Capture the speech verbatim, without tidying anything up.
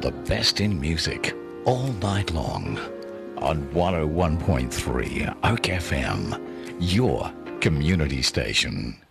The best in music all night long on one oh one point three Oak F M, your community station.